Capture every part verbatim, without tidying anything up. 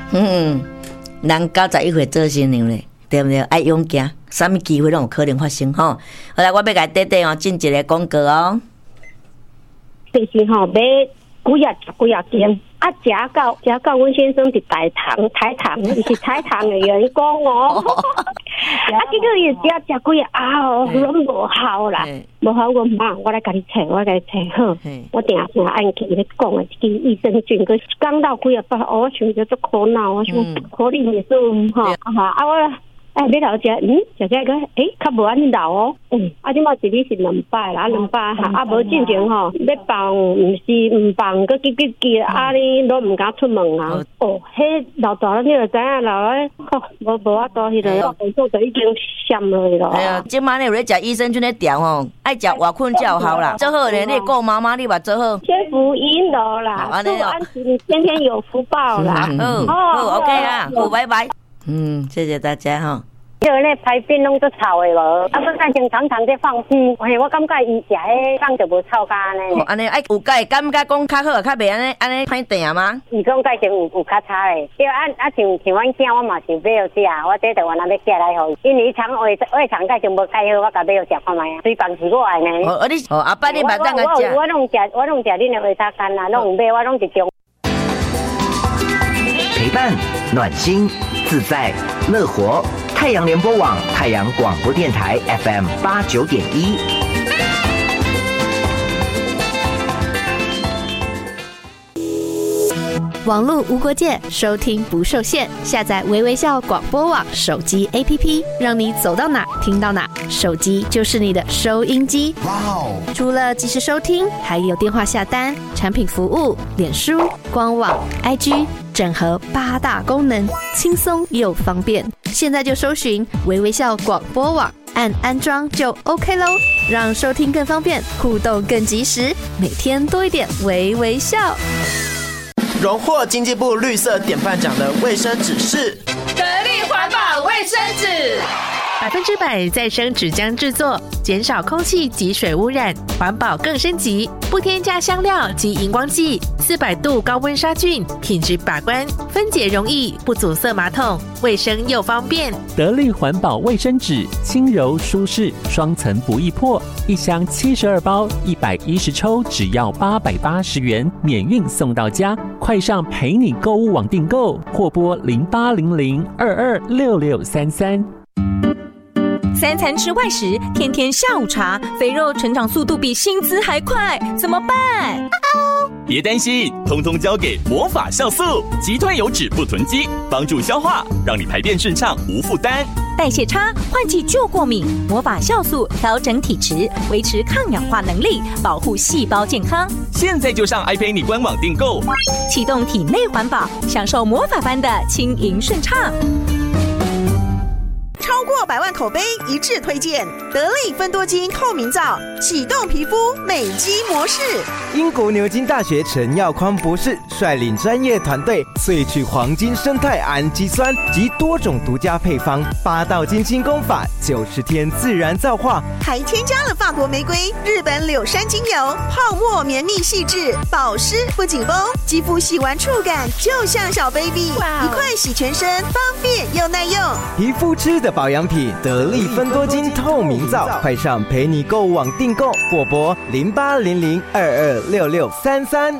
嗯，人九十一岁做新娘咧，对不对？爱勇敢，什么机会都有可能发生吼。好来，我要甲弟弟哦进一个广告哦。 就是吼买几啊十几啊件，啊，食到食到，阮先生伫台糖台糖，伊是台糖的员工哦。啊，结果伊食食几啊哦，拢无效啦，无效我妈，我来甲你找，我甲你找好。我定定按去咧讲的，这个益生菌，佮讲到几啊百，我想着足苦恼，我想可怜的是吼，啊我。哎，要头食，嗯，食食个，诶，较无安尼老哦，嗯，啊，即马一日是两摆啦，两摆哈，啊，无进前吼，要放，毋是毋放，佮急急急，啊，你都毋敢出门啊，哦，迄老大了，你就知影老咧，吼，无无法度迄个，工作就已经闪落去咯。 哎呀，即摆你有咧食益生菌咧调吼，爱食活困才有效啦。做好咧，你顾妈妈，你嘛做好。天福音咯啦，祝安琪天天有福报啦。 嗯，好 ，OK 啊，好，拜拜。嗯，谢谢大家哈。 叫那排便拢都臭的咯，啊，我感情常常在放屁，嘿，我感觉伊食迄放就无臭干呢。 安尼爱有介感觉讲较好，较袂安尼安尼歹定吗？ 伊讲介前有有较差的，对啊啊，像像阮囝我嘛是买药食，我这台湾那要寄来互伊，因为伊肠胃胃肠介前无介好，我甲买药食看卖啊，水饭是我爱呢。 哦，你哦阿爸你嘛当个食， 我拢食我拢食恁的维他干啦，拢有买，我拢是中。 陪伴、暖心、自在、乐活。太阳联播网、太阳广播电台 F M 八九点一。 网络无国界，收听不受限。下载微微笑广播网手机 A P P， 让你走到哪听到哪，手机就是你的收音机。哇哦！除了即时收听，还有电话下单、产品服务、脸书、官网、I G。整合八大功能，轻松又方便。现在就搜寻微微笑广播网，按安装就 OK 咯，让收听更方便，互动更及时，每天多一点微微笑。 荣获经济部绿色典范奖的卫生纸是得力环保卫生纸， 百分之百再生纸浆制作，减少空气及水污染，环保更升级，不添加香料及荧光剂，四百度高温杀菌，品质把关，分解容易，不阻塞马桶，卫生又方便。 得力环保卫生纸，轻柔舒适，双层不易破，一箱七十二包，一百一十抽，只要八百八十元，免运送到家。快上陪你购物网订购，或拨零八零零二二六六三三。 三餐吃外食，天天下午茶，肥肉成长速度比薪资还快，怎么办？ 别担心，通通交给魔法酵素，集团油脂不囤积，帮助消化，让你排便顺畅无负担。 代谢差，换季就过敏，魔法酵素调整体质，维持抗氧化能力，保护细胞健康。 现在就上爱陪你官网订购， 启动体内环保，享受魔法般的轻盈顺畅。 超过百万口碑一致推荐得力芬多精透明皂，启动皮肤美肌模式。 英国牛津大学陈耀匡博士率领专业团队萃取黄金生态氨基酸及多种独家配方，八道金星功法，九十天自然皂化， 还添加了法国玫瑰、日本柳杉精油，泡沫绵密细致，保湿不紧绷，肌肤洗完触感就像小 baby， 一块洗全身，方便又耐用。 皮肤吃的保养品得力芬多精透明皂，快上陪你购物网订购，或拨零八零零二二六六三三。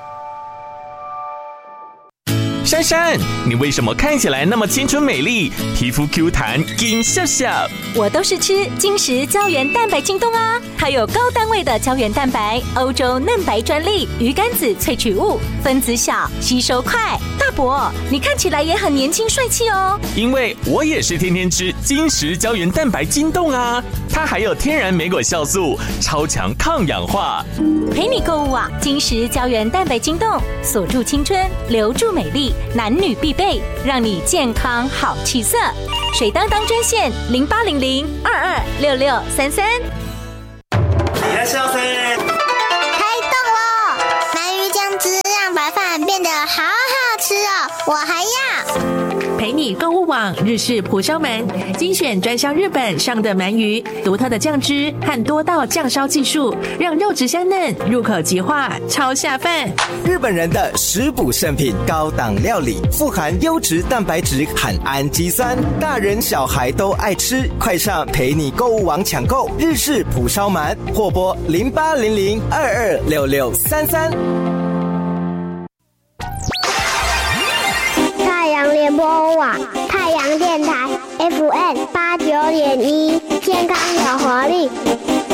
珊珊，你为什么看起来那么青春美丽，皮肤 Q 弹金笑笑？ 我都是吃金石胶原蛋白京东啊，它有高单位的胶原蛋白，欧洲嫩白专利，鱼肝子萃取物，分子小，吸收快。大伯，你看起来也很年轻帅气哦。 因为我也是天天吃金石胶原蛋白京东啊，它还有天然莓果酵素，超强抗氧化。 陪你购物啊，金石胶原蛋白京东，锁住青春，留住美丽。男女必备，让你健康好气色。水当当专线零八零零二二六六三三。 いらっしゃいませ。 开动喽！鳗鱼酱汁让白饭变得好好吃哦，我还要。 陪你购物网网日式蒲烧鳗，精选专销日本上的鳗鱼，独特的酱汁和多道酱烧技术，让肉质香嫩，入口即化，超下饭。 日本人的食补圣品，高档料理，富含优质蛋白质和氨基酸，大人小孩都爱吃。快上陪你购物网抢购日式蒲烧鳗，或拨零八零零二二六六三三。 太阳联播网，太阳电台 F M 八九点一，健康有活力。